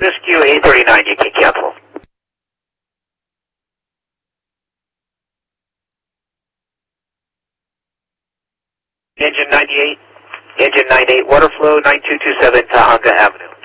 Rescue 839, you can cancel. Engine 98, water flow 9227 Tahunga Avenue.